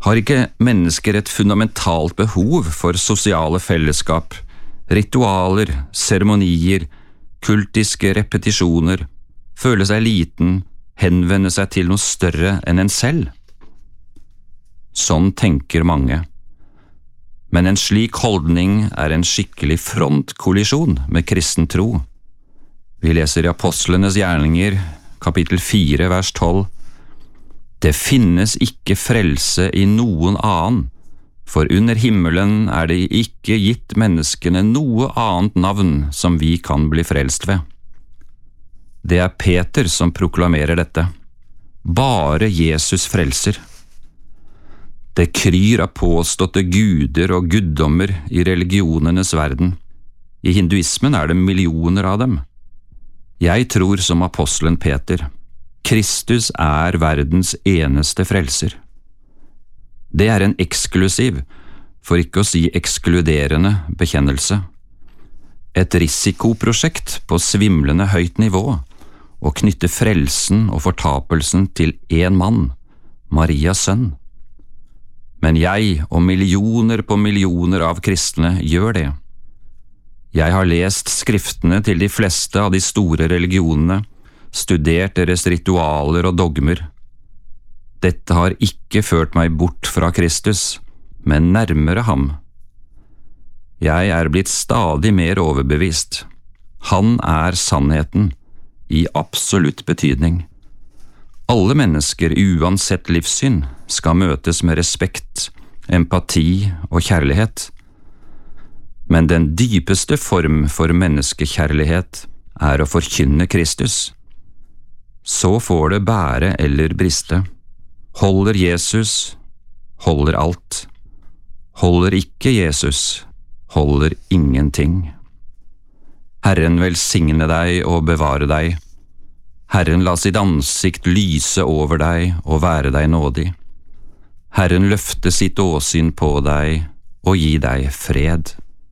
Har ikke mennesker et fundamentalt behov for sosiale fellesskap, ritualer, seremonier, kultiske repetisjoner, føle seg liten, henvende seg til noe større enn en selv? Sånn tenker mange. Men en slik holdning er en skikkelig frontkollisjon med kristen tro. Vi leser i Apostlenes gjerninger, kapittel 4, vers 12. Det finnes ikke frelse i noen annen, for under himmelen er det ikke gitt menneskene noe annet navn som vi kan bli frelst ved. Det er Peter som proklamerer dette. Bare Jesus frelser. Det kryr av påståtte guder og guddommer i religionenes verden. I hinduismen er det millioner av dem. Jeg tror som apostelen Peter. Kristus er verdens eneste frelser. Det er en eksklusiv, for ikke å si ekskluderende, bekjennelse. Et risikoprosjekt på svimlende høyt nivå, å knytte frelsen og fortapelsen til én mann, Marias sønn. Men jeg og millioner på millioner av kristne gjør det. Jeg har lest skriftene til de fleste av de store religionene, studert deres ritualer og dogmer. Dette har ikke ført meg bort fra Kristus, men nærmere ham. Jeg er blitt stadig mer overbevist. Han er sannheten, i absolutt betydning. Alle mennesker, uansett livssyn, skal møtes med respekt, empati og kjærlighet. Men den dypeste form for menneskekjærlighet er å forkynne Kristus. Så får det bære eller briste. Holder Jesus, holder alt. Holder ikke Jesus, holder ingenting. Herren velsigne deg og bevare deg. Herren la sitt ansikt lyse over deg og være deg nådig. Herren løfte sitt åsyn på deg og gi deg fred.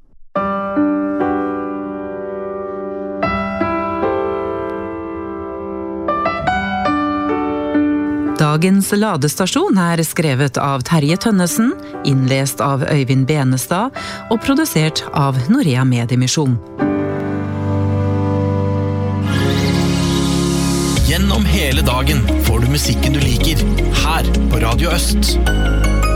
Dagens ladestasjon er skrevet av Terje Tønnesen, innlest av Øyvind Benestad og produsert av Norea Mediemisjon. Gjennom hele dagen får du musikken du liker, her på Radio Øst.